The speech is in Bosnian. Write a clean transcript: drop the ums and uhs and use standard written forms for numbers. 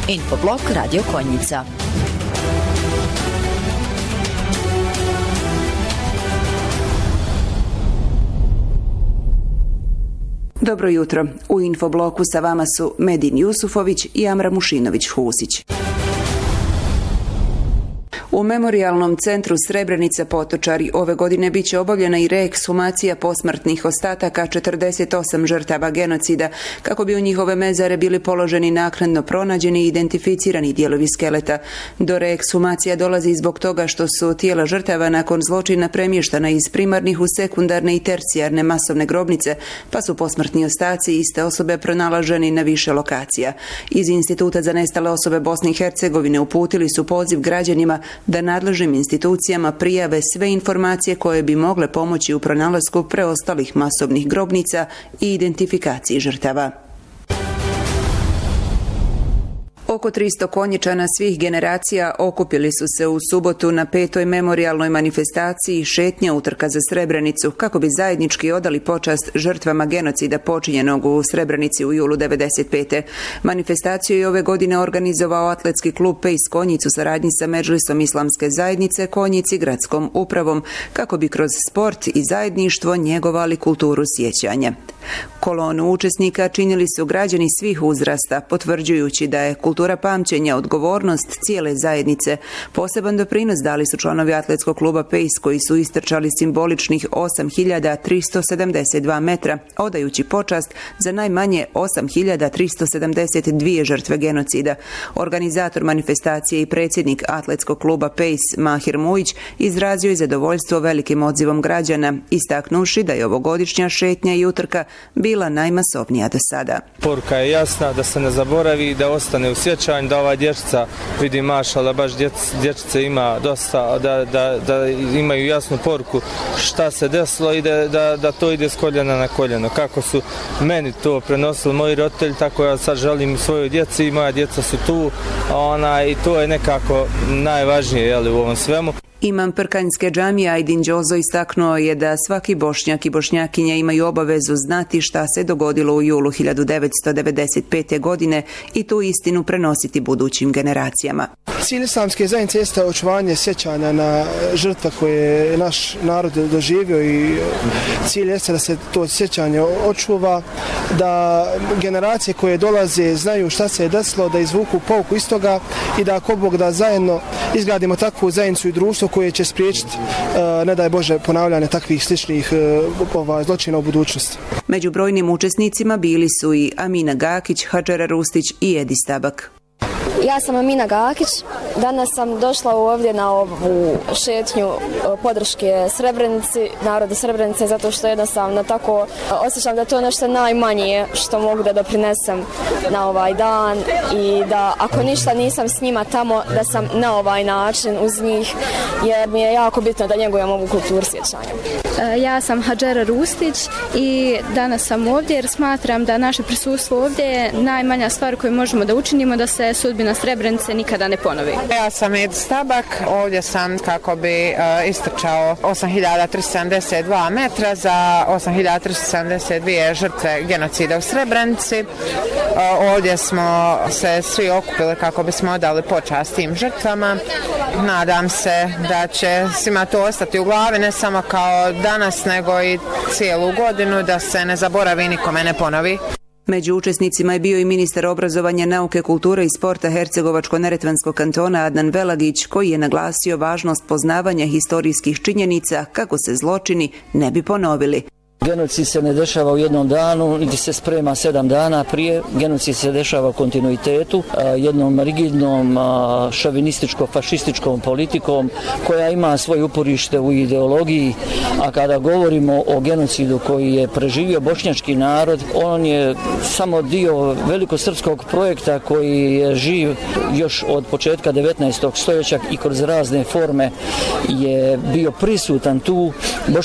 Infoblog Radio Konjica. Dobro jutro. U Infobloku sa vama su Medin Jusufović i Amra Mušinović-Husić. U Memorijalnom centru Srebrenica Potočari ove godine biće obavljena i reekshumacija posmrtnih ostataka 48 žrtava genocida, kako bi u njihove mezare bili položeni naknadno pronađeni i identificirani dijelovi skeleta. Do reekshumacija dolazi zbog toga što su tijela žrtava nakon zločina premještana iz primarnih u sekundarne i tercijarne masovne grobnice, pa su posmrtni ostaci iste osobe pronalaženi na više lokacija. Iz Instituta za nestale osobe Bosne i Hercegovine uputili su poziv građanima da nadležnim institucijama prijave sve informacije koje bi mogle pomoći u pronalasku preostalih masovnih grobnica i identifikaciji žrtava. Oko 300 Konjičana svih generacija okupili su se u subotu na 5. memorijalnoj manifestaciji Šetnja utrka za Srebrenicu, kako bi zajednički odali počast žrtvama genocida počinjenog u Srebrenici u julu 1995. Manifestaciju je ove godine organizovao atletski klub Pejs Konjic u saradnji sa Medžlisom Islamske zajednice Konjic i gradskom upravom, kako bi kroz sport i zajedništvo njegovali kulturu sjećanja. Kolonu učesnika činili su građani svih uzrasta, potvrđujući da je kultura pamćenja odgovornost cijele zajednice. Poseban doprinos dali su članovi atletskog kluba Pejs, koji su istrčali simboličnih 8.372 metra, odajući počast za najmanje 8.372 žrtve genocida. Organizator manifestacije i predsjednik atletskog kluba Pejs Mahir Mujić izrazio je zadovoljstvo velikim odzivom građana, istaknuši da je ovogodišnja šetnja i utrka bila najmasovnija do sada. Poruka je jasna, da se ne zaboravi, da ostane u sjećanju, da ova dječica vidi mašala, baš dječice ima dosta, da imaju jasnu poruku šta se desilo i da to ide s koljena na koljeno. Kako su meni to prenosili moji roditelji, tako ja sad želim svojoj djeci i moja djeca su tu, i to je nekako najvažnije u ovom svemu. Imam Prkanjske džamije Ajdin Đozo istaknuo je da svaki Bošnjak i Bošnjakinja imaju obavezu znati šta se dogodilo u julu 1995. godine i tu istinu prenositi budućim generacijama. Cilj islamske zajednice jeste očuvanje sjećanja na žrtve koje je naš narod doživio i cilj jeste da se to sjećanje očuva, da generacije koje dolaze znaju šta se je desilo, da izvuku pouku iz toga i da ako Bog da zajedno izgradimo takvu zajednicu i društvo koje će spriječiti, ne daj Bože, ponavljanje takvih sličnih zločina u budućnosti. Među brojnim učesnicima bili su i Amina Gakić, Hadžera Rustić i Edi Stabak. Ja sam Amina Gakić. Danas sam došla ovdje na ovu šetnju podrške Srebrenici, narodu Srebrenice, zato što jednostavno tako osjećam da to je nešto najmanje što mogu da doprinesem na ovaj dan i da ako ništa nisam s njima tamo, da sam na ovaj način uz njih, jer mi je jako bitno da njegujem ovu kulturu sjećanja. Ja sam Hadžera Rustić i danas sam ovdje jer smatram da naše prisustvo ovdje je najmanja stvar koju možemo da učinimo da se sudbina Srebrenice nikada ne ponovi. Ja sam Edi Stabak, ovdje sam kako bi istrčao 8.372 metra za 8.372 žrtve genocida u Srebrenici. Ovdje smo se svi okupili kako bismo odali počast tim žrtvama. Nadam se da će svima to ostati u glavi, ne samo kao danas, nego i cijelu godinu, da se ne zaboravi, nikome ne ponovi. Među učesnicima je bio i ministar obrazovanja, nauke, kulture i sporta Hercegovačko-neretvanskog kantona Adnan Velagić, koji je naglasio važnost poznavanja historijskih činjenica kako se zločini ne bi ponovili. Genocid se ne dešava u jednom danu, niti se sprema 7 dana prije. Genocid se dešava u kontinuitetu, jednom rigidnom šovinističko-fašističkom politikom koja ima svoje uporište u ideologiji, a kada govorimo o genocidu koji je preživio bošnjački narod, on je samo dio velikosrpskog projekta koji je živ još od početka 19. stoljeća i kroz razne forme je bio prisutan tu.